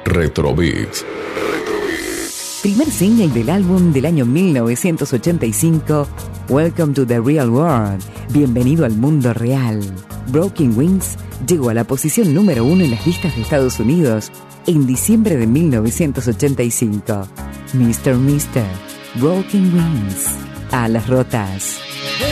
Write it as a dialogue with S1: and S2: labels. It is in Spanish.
S1: Retrobeats.
S2: Primer single del álbum del año 1985, Welcome to the Real World, Bienvenido al Mundo Real. Broken Wings llegó a la posición número 1 en las listas de Estados Unidos en diciembre de 1985. Mr. Broken Wings, alas rotas.